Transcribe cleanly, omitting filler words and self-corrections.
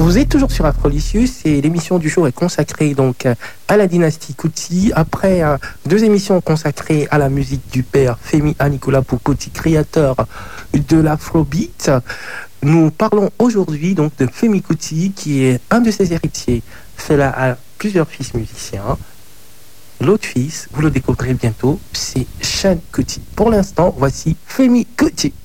Vous êtes toujours sur Afrolicious et l'émission du jour est consacrée donc à la dynastie Kuti. Après deux émissions consacrées à la musique du père Femi Anikulapo Kuti, créateur de l'Afrobeat, nous parlons aujourd'hui donc de Femi Kuti qui est un de ses héritiers. Cela a plusieurs fils musiciens. L'autre fils, vous le découvrirez bientôt, c'est Sean Kuti. Pour l'instant, voici Femi Kuti.